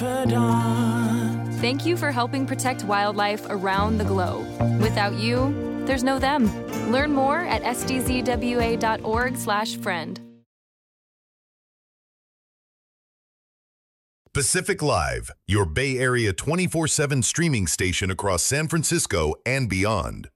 confidant. Thank you for helping protect wildlife around the globe. Without you, there's no them. Learn more at sdzwa.org/friend. Pacific Live, your Bay Area 24/7 streaming station across San Francisco and beyond.